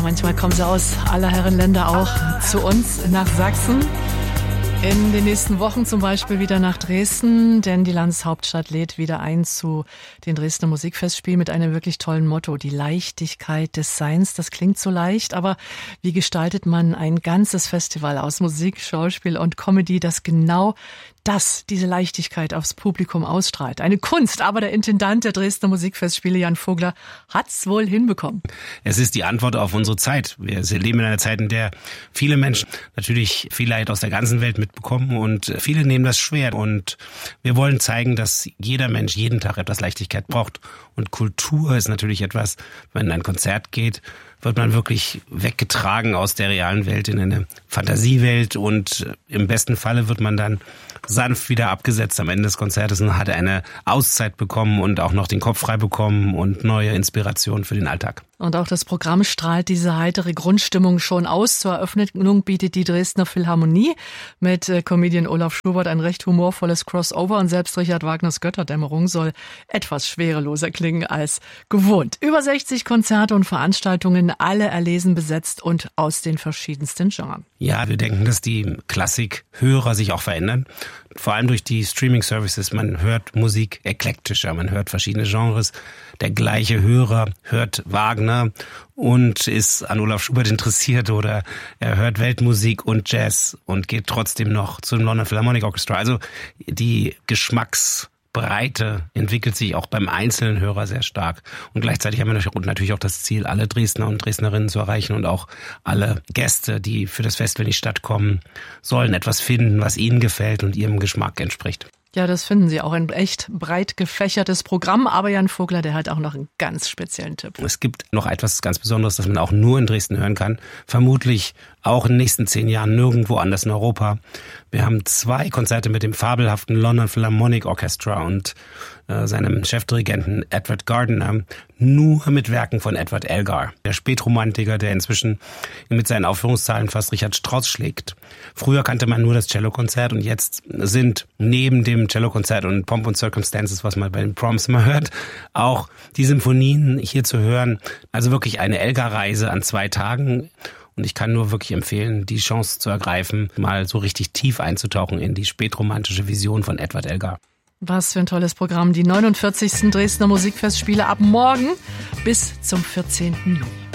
manchmal kommen sie aus aller Herren Länder auch zu uns nach Sachsen. In den nächsten Wochen zum Beispiel wieder nach Dresden, denn die Landeshauptstadt lädt wieder ein zu den Dresdner Musikfestspielen mit einem wirklich tollen Motto, die Leichtigkeit des Seins. Das klingt so leicht, aber wie gestaltet man ein ganzes Festival aus Musik, Schauspiel und Comedy, das genau diese Leichtigkeit aufs Publikum ausstrahlt? Eine Kunst, aber der Intendant der Dresdner Musikfestspiele, Jan Vogler, hat's wohl hinbekommen. Es ist die Antwort auf unsere Zeit. Wir leben in einer Zeit, in der viele Menschen natürlich viel Leid aus der ganzen Welt mitbekommen und viele nehmen das schwer. Und wir wollen zeigen, dass jeder Mensch jeden Tag etwas Leichtigkeit braucht. Und Kultur ist natürlich etwas, wenn ein Konzert geht, wird man wirklich weggetragen aus der realen Welt in eine Fantasiewelt und im besten Falle wird man dann sanft wieder abgesetzt am Ende des Konzertes und hat eine Auszeit bekommen und auch noch den Kopf frei bekommen und neue Inspiration für den Alltag. Und auch das Programm strahlt diese heitere Grundstimmung schon aus. Zur Eröffnung bietet die Dresdner Philharmonie mit Comedian Olaf Schubert ein recht humorvolles Crossover und selbst Richard Wagners Götterdämmerung soll etwas schwereloser klingen als gewohnt. Über 60 Konzerte und Veranstaltungen, alle erlesen besetzt und aus den verschiedensten Genres. Ja, wir denken, dass die Klassikhörer sich auch verändern. Vor allem durch die Streaming-Services. Man hört Musik eklektischer, man hört verschiedene Genres. Der gleiche Hörer hört Wagner und ist an Olaf Schubert interessiert oder er hört Weltmusik und Jazz und geht trotzdem noch zum London Philharmonic Orchestra. Also die Geschmacksbreite entwickelt sich auch beim einzelnen Hörer sehr stark. Und gleichzeitig haben wir natürlich auch das Ziel, alle Dresdner und Dresdnerinnen zu erreichen und auch alle Gäste, die für das Festival in die Stadt kommen, sollen etwas finden, was ihnen gefällt und ihrem Geschmack entspricht. Ja, das finden Sie auch, ein echt breit gefächertes Programm. Aber Jan Vogler, der hat auch noch einen ganz speziellen Tipp. Es gibt noch etwas ganz Besonderes, das man auch nur in Dresden hören kann. Vermutlich auch in den nächsten 10 Jahren nirgendwo anders in Europa. Wir haben 2 Konzerte mit dem fabelhaften London Philharmonic Orchestra und seinem Chefdirigenten Edward Gardiner, nur mit Werken von Edward Elgar, der Spätromantiker, der inzwischen mit seinen Aufführungszahlen fast Richard Strauss schlägt. Früher kannte man nur das Cellokonzert und jetzt sind neben dem Cellokonzert und Pomp and Circumstances, was man bei den Proms immer hört, auch die Symphonien hier zu hören. Also wirklich eine Elgar-Reise an 2 Tagen. Und ich kann nur wirklich empfehlen, die Chance zu ergreifen, mal so richtig tief einzutauchen in die spätromantische Vision von Edward Elgar. Was für ein tolles Programm. Die 49. Dresdner Musikfestspiele ab morgen bis zum 14. Juni.